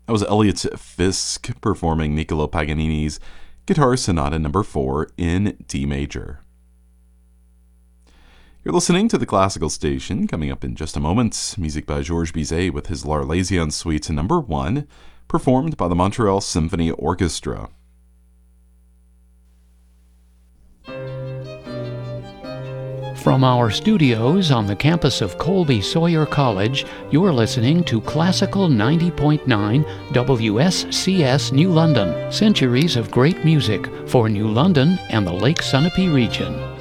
That was Elliot Fisk performing Niccolo Paganini's Guitar Sonata No. 4 in D major. You're listening to the Classical Station. Coming up in just a moment, music by Georges Bizet with his L'Arlésienne Suite No. 1, performed by the Montreal Symphony Orchestra. From our studios on the campus of Colby Sawyer College, you're listening to Classical 90.9 WSCS New London, centuries of great music for New London and the Lake Sunapee region.